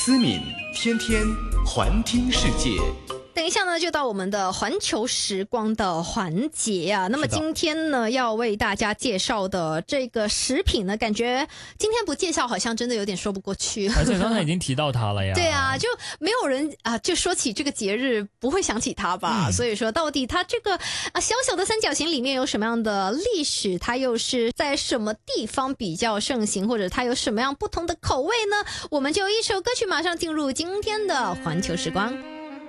思敏天天环听世界。 等一下呢，就到我们的环球时光的环节啊。那么今天呢，要为大家介绍的这个食品呢，感觉今天不介绍好像真的有点说不过去。 而且刚才已经提到它了呀。 对啊，就没有人啊，就说起这个节日不会想起它吧？所以说，到底它这个小小的三角形里面有什么样的历史？它又是在什么地方比较盛行，或者它有什么样不同的口味呢？我们就一首歌曲马上进入今天的环球时光。